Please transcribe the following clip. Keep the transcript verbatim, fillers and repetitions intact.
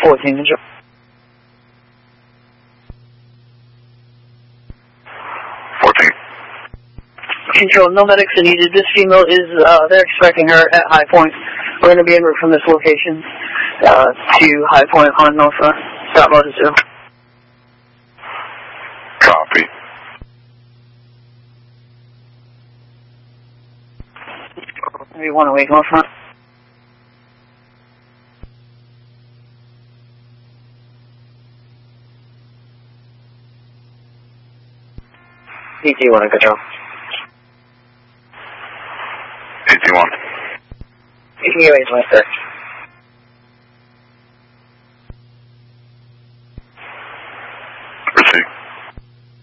fourteen, control. fourteen. Control, no medics are needed. This female is, uh, they're expecting her at High Point. We're going to be en route from this location uh, to High Point on North Front. Stop motor zero. Copy. Maybe one awake, North Front. D T one in control. eighty-one. You can get away, my sir.